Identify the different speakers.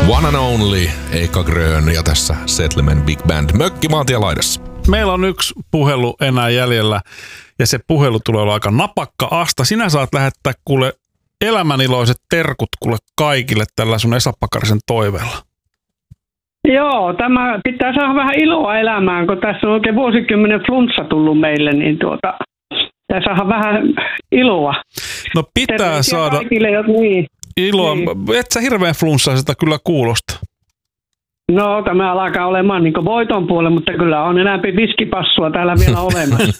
Speaker 1: One and Only, Eikka Grön ja tässä Settlement Big Band. Mökki maantielaidassa.
Speaker 2: Meillä on yksi puhelu enää jäljellä ja se puhelu tulee olla aika napakka Asta. Sinä saat lähettää kuule elämäniloiset terkut kuule kaikille tällä sun Esa Pakarisen toiveella.
Speaker 3: Joo, tämä pitää saada vähän iloa elämään, kun tässä on oikein vuosikymmenen flunssa tullut meille, niin pitää saada vähän iloa.
Speaker 2: No pitää
Speaker 3: terveisiä
Speaker 2: saada
Speaker 3: kaikille, niin.
Speaker 2: iloa.
Speaker 3: Niin.
Speaker 2: Et sä hirveän flunssaiselta kyllä kuulosta.
Speaker 3: No, tämä alkaa olemaan niin voiton puolella, mutta kyllä on enää viskipassua täällä vielä olemassa.